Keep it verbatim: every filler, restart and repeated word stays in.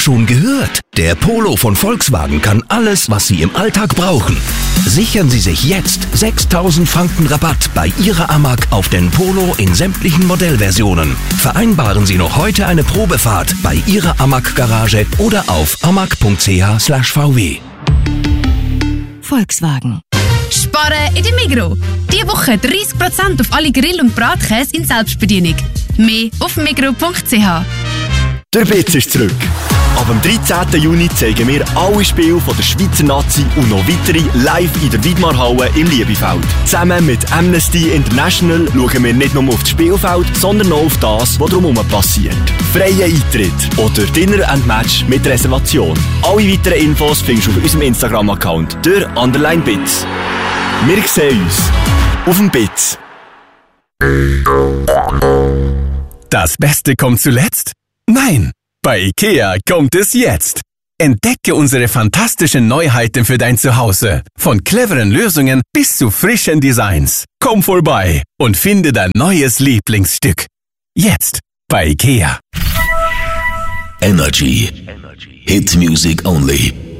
Schon gehört? Der Polo von Volkswagen kann alles, was Sie im Alltag brauchen. Sichern Sie sich jetzt sechstausend Franken Rabatt bei Ihrer Amag auf den Polo in sämtlichen Modellversionen. Vereinbaren Sie noch heute eine Probefahrt bei Ihrer Amag-Garage oder auf amag punkt c h slash v w. Volkswagen. Sparen in der Migros. Diese Woche dreißig Prozent auf alle Grill- und Bratkäse in Selbstbedienung. Mehr auf migros punkt c h. Der Bitz ist zurück. Ab dem dreizehnten Juni zeigen wir alle Spiele von der Schweizer Nazi und noch weitere live in der Widmarhalle im Liebefeld. Zusammen mit Amnesty International schauen wir nicht nur auf das Spielfeld, sondern auch auf das, was drumherum passiert. Freier Eintritt oder Dinner and Match mit Reservation. Alle weiteren Infos findest du auf unserem Instagram-Account, der Underline Bitz. Wir sehen uns auf dem Bitz. Das Beste kommt zuletzt? Nein! Bei IKEA kommt es jetzt. Entdecke unsere fantastischen Neuheiten für dein Zuhause. Von cleveren Lösungen bis zu frischen Designs. Komm vorbei und finde dein neues Lieblingsstück. Jetzt bei IKEA. Energy. Hit music only.